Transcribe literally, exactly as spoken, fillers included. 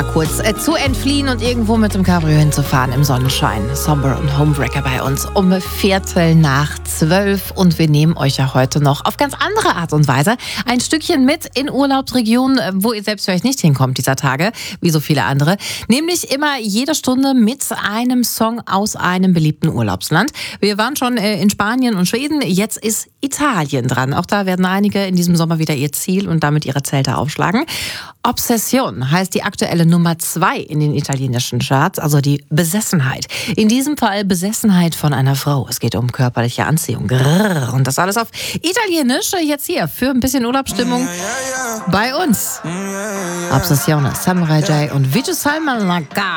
mal kurz äh, zu entfliehen und irgendwo mit dem Cabrio hinzufahren im Sonnenschein. Somber und Homebreaker bei uns um Viertel nach zwölf. Und wir nehmen euch ja heute noch auf ganz andere Art und Weise ein Stückchen mit in Urlaubsregionen, wo ihr selbst vielleicht nicht hinkommt dieser Tage, wie so viele andere. Nämlich immer jede Stunde mit einem Song aus einem beliebten Urlaubsland. Wir waren schon äh, in Spanien und Schweden, jetzt ist Italien dran. Auch da werden einige in diesem Sommer wieder ihr Ziel und damit ihre Zelte aufschlagen. Obsession heißt die aktuelle Nummer zwei in den italienischen Charts, also die Besessenheit. In diesem Fall Besessenheit von einer Frau. Es geht um körperliche Anziehung. Grrr. Und das alles auf Italienisch. Jetzt hier für ein bisschen Urlaubsstimmung bei uns. Obsession, Samurai J und Viju Salman Laga.